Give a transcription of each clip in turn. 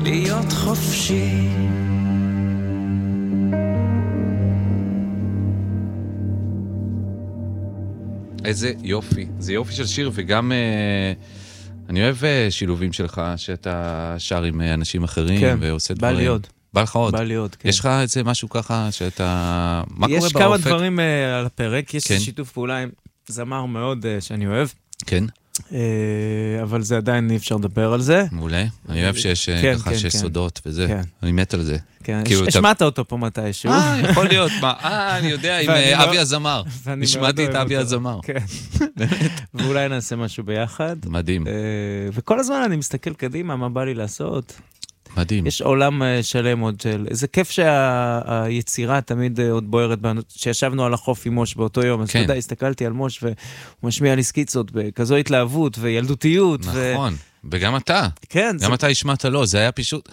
להיות חופשי. איזה יופי, זה יופי של שיר, וגם אני אוהב שילובים שלך, שאתה שר עם אנשים אחרים, כן, ועושה בא דברים. לי עוד. בא לך עוד. בא לי עוד, כן. יש לך איזה משהו ככה, שאתה... מה קורה יש באופק? כמה דברים על הפרק, יש כן. שיתוף פעולה עם זמר מאוד שאני אוהב, כן, אבל זה עדיין אי אפשר לדבר על זה. מעולה. אני אוהב שיש כן, ככה כן, שיש כן. סודות וזה. כן. אני מת על זה. כן, כאילו, אתה- השמעת אותו פה מתישהו. יכול להיות. מה? אני יודע, עם ואני לא- אבי הזמר. ואני מאוד השמעתי את אוהב אבי אותו. הזמר. כן. ואולי נעשה משהו ביחד. מדהים, וכל הזמן אני מסתכל קדימה, מה בא לי לעשות. מדהים. יש עולם שלם עוד של... איזה כיף שהיצירה תמיד עוד בוערת בנו, שישבנו על החוף עם מוש באותו יום, אז אתה כן. יודע, הסתכלתי על מוש והוא משמיע לי סקיצות בכזו התלהבות וילדותיות. נכון, וגם אתה. כן, גם אתה השמעת לו, זה היה פשוט...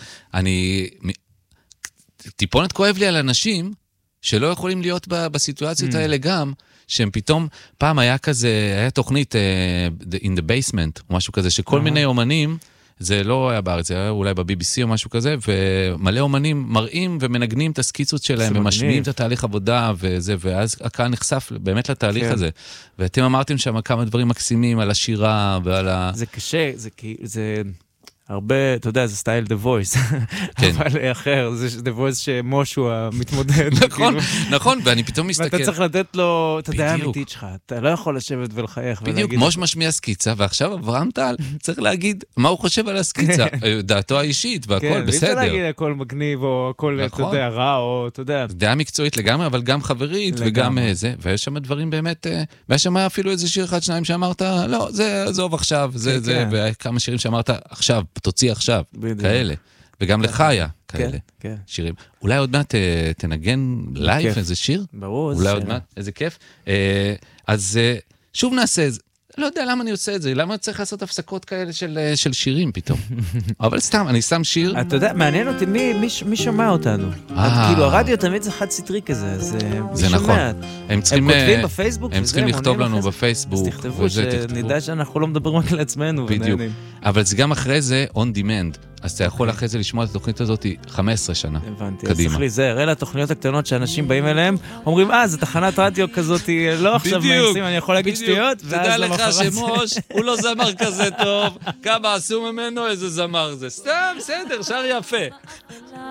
טיפונת כואב לי על אנשים שלא יכולים להיות בסיטואציות האלה גם, שהם פתאום, פעם היה כזה, היה תוכנית in the basement, או משהו כזה, שכל מיני אומנים, זה לא היה בארץ, זה היה אולי ב-BBC או משהו כזה, ומלא אומנים מראים ומנגנים את הסקיצות שלהם, ומשמיעים את התהליך עבודה וזה, ואז הקהל נחשף באמת לתהליך הזה. ואתם אמרתם שם כמה דברים מקסימים על השירה ועל ה... זה קשה, זה הרבה, אתה יודע, זה סטייל The Voice, אבל אחר, זה The Voice שמוש הוא המתמודד. נכון, נכון, ואני פתאום מסתכל... ואתה צריך לתת לו את הדעה בדיוק. האמיתית שלך, אתה לא יכול לשבת ולחייך. בדיוק, ולהגיד- מוש משמיע סקיצה, ועכשיו אברהם טל צריך להגיד מה הוא חושב על הסקיצה, דעתו האישית, והכל כן, אי אפשר בסדר. להגיד הכל מגניב, או הכל, אתה נכון. יודע, רע, או אתה יודע. דעה מקצועית לגמרי, אבל גם חברית, וגם זה, ויש שם דברים באמת, ויש שם אפילו איזה שיר אחד, שניים שאמרת, לא, זה עזוב עכשיו, זה, כן. וכמה שירים שאמרת, עכשיו, תוציא עכשיו, בדיוק. כאלה. וגם לך היה כאלה כן, שירים. אולי עוד מעט תנגן לייב בכיף. איזה שיר? ברור. אולי עוד מעט, איזה כיף. אז שוב נעשה את זה. לא יודע למה אני עושה את זה, למה צריך לעשות הפסקות כאלה של שירים פתאום. אבל סתם, אני שם שיר. אתה יודע, מעניין אותי, מי שומע אותנו? כאילו, הרדיו תמיד זה חד סטרי כזה, אז זה מי נכון. שומע? הם צריכים, הם כותבים בפייסבוק, הם צריכים וזה, לכתוב עונים לנו אחרי זה. בפייסבוק. אז תכתבו, וזה, תכתבו. שנדע שאנחנו לא מדברים רק לעצמנו. בדיוק. ונהנים. אבל זה גם אחרי זה on demand. אז אתה יכול אחרי זה לשמוע את התוכנית הזאת 15 שנה. הבנתי, אז קדימה. צריך להיזהר, אלה התוכניות הקטנות שאנשים באים אליהם, אומרים, זה תחנת רדיו כזאת, לא עכשיו בדיוק, מיינסים, אני יכול להגיד בדיוק. שטויות, תדע לך למחרת זה- שמוש, הוא לא זמר כזה טוב, כמה עשו ממנו, איזה זמר זה. סתם, בסדר, שר יפה.